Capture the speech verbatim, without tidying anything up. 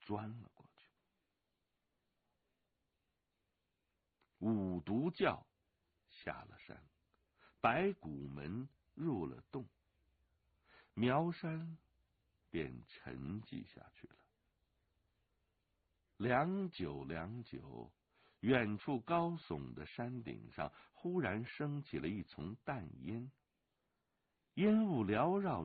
钻了过去。五毒教下了山，白骨门入了洞，苗山便沉寂下去了。良久良久，远处高耸的山顶上忽然升起了一丛淡烟，烟雾缭绕